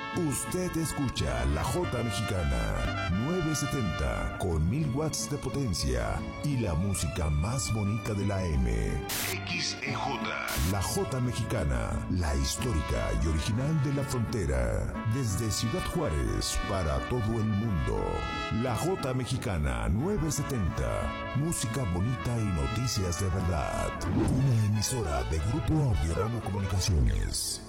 Usted escucha La Jota Mexicana 970 con 1000 watts de potencia y la música más bonita de la M. XEJ. La Jota Mexicana, la histórica y original de la frontera. Desde Ciudad Juárez para todo el mundo. La Jota Mexicana 970. Música bonita y noticias de verdad. Una emisora de Grupo Audiorama Comunicaciones.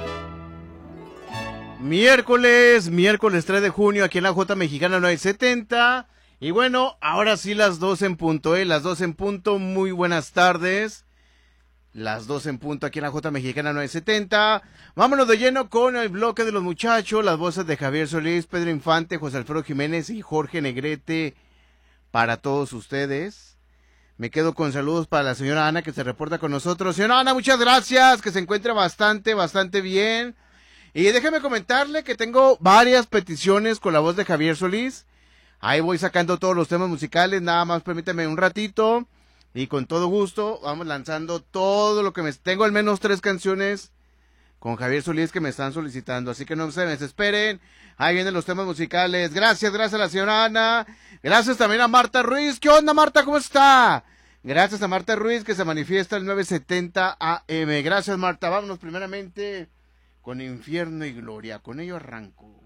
Miércoles 3 de junio, aquí en la Jota Mexicana 970. Y bueno, ahora sí las 2 en punto, las 2 en punto, muy buenas tardes. Las 2 en punto aquí en la Jota Mexicana 970. Vámonos de lleno con el bloque de los muchachos, las voces de Javier Solís, Pedro Infante, José Alfredo Jiménez y Jorge Negrete para todos ustedes. Me quedo con saludos para la señora Ana que se reporta con nosotros. Señora Ana, muchas gracias, que se encuentre bastante bien. Y déjeme comentarle que tengo varias peticiones con la voz de Javier Solís. Ahí voy sacando todos los temas musicales, nada más permítame un ratito. Y con todo gusto vamos lanzando todo lo que tengo al menos 3 canciones con Javier Solís que me están solicitando. Así que no se me desesperen. Ahí vienen los temas musicales. Gracias a la señora Ana. Gracias también a Marta Ruiz. ¿Qué onda, Marta? ¿Cómo está? Gracias a Marta Ruiz que se manifiesta el 970 AM. Gracias, Marta. Vámonos primeramente con Infierno y Gloria. Con ello arranco.